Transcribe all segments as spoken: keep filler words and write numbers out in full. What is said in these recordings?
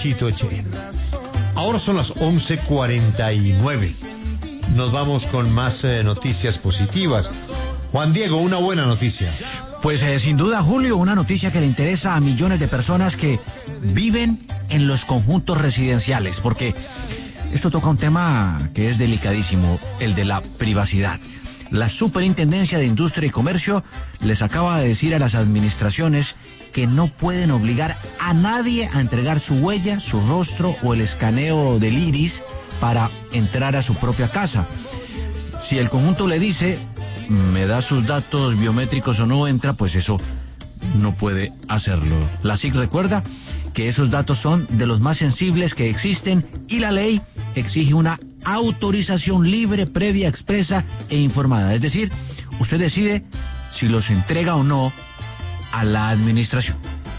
Chito Che. Ahora son las once cuarenta y nueve. Nos vamos con más eh, noticias positivas. Juan Diego, una buena noticia. Pues eh, sin duda, Julio, una noticia que le interesa a millones de personas que viven en los conjuntos residenciales, porque esto toca un tema que es delicadísimo, el de la privacidad. La Superintendencia de Industria y Comercio les acaba de decir a las administraciones que no pueden obligar a nadie a entregar su huella, su rostro o el escaneo del iris para entrar a su propia casa. Si el conjunto le dice, me da sus datos biométricos o no entra, pues eso no puede hacerlo. La S I C recuerda que esos datos son de los más sensibles que existen y la ley exige una autorización libre, previa, expresa e informada. Es decir, usted decide si los entrega o no a la administración.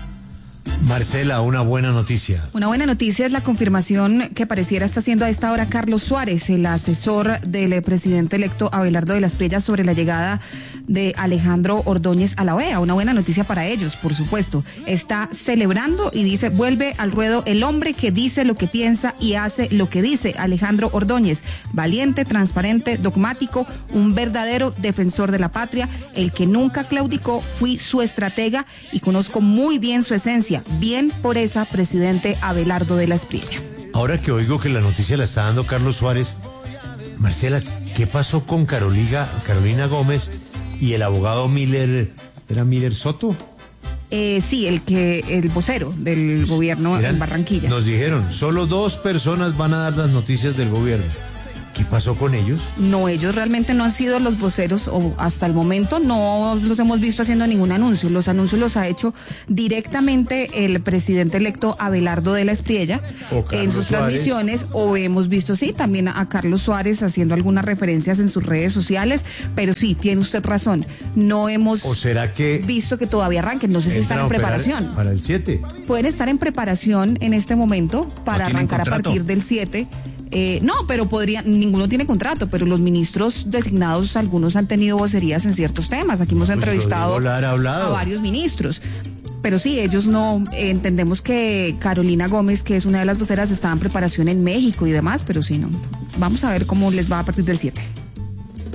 Marcela, una buena noticia. Una buena noticia es la confirmación que pareciera está haciendo a esta hora Carlos Suárez, el asesor del presidente electo Abelardo de la Espriella, sobre la llegada de Alejandro Ordóñez a la O E A. Una buena noticia para ellos, por supuesto. Está celebrando y dice, vuelve al ruedo el hombre que dice lo que piensa y hace lo que dice, Alejandro Ordóñez. Valiente, transparente, dogmático, un verdadero defensor de la patria, el que nunca claudicó. Fui su estratega y conozco muy bien su esencia. Bien por esa, presidente Abelardo de la Espriella. Ahora que oigo que la noticia la está dando Carlos Suárez, Marcela, ¿qué pasó con Carolina, Carolina Gómez y el abogado Miller? ¿Era Miller Soto? Eh, sí, el que el vocero del pues gobierno eran, en Barranquilla. Nos dijeron, solo dos personas van a dar las noticias del gobierno. ¿Qué pasó con ellos? No, ellos realmente no han sido los voceros, o hasta el momento no los hemos visto haciendo ningún anuncio. Los anuncios los ha hecho directamente el presidente electo Abelardo de la Espriella en sus Suárez. transmisiones, o hemos visto, sí, también a Carlos Suárez haciendo algunas referencias en sus redes sociales, pero sí, tiene usted razón, no hemos ¿O será que visto que todavía arranquen, no sé si están en preparación. Para el siete. Pueden estar en preparación en este momento para ¿No arrancar a partir del siete. Eh, no, pero podría, ninguno tiene contrato, pero los ministros designados, algunos han tenido vocerías en ciertos temas. Aquí hemos pues entrevistado a varios ministros. Pero sí, ellos no, eh, entendemos que Carolina Gómez, que es una de las voceras, está en preparación en México y demás, pero sí, no. Vamos a ver cómo les va a partir del siete.